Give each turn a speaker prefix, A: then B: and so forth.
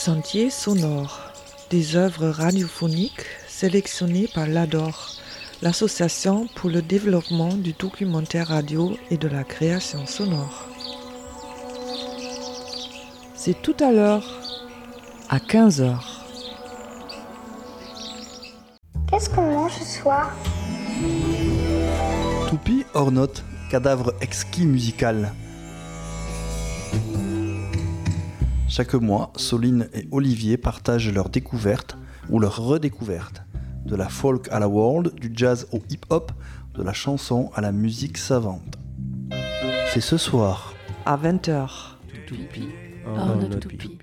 A: Sentiers sonores, des œuvres radiophoniques sélectionnées par l'ADOR, l'Association pour le développement du documentaire radio et de la création sonore. C'est tout à l'heure, à 15h.
B: Qu'est-ce qu'on mange ce soir ?
C: Toupie or not, cadavre exquis musical. Chaque mois, Soline et Olivier partagent leurs découvertes ou leurs redécouvertes. De la folk à la world, du jazz au hip-hop, de la chanson à la musique savante. C'est ce soir,
A: À 20h.
D: Toupie or not toupie.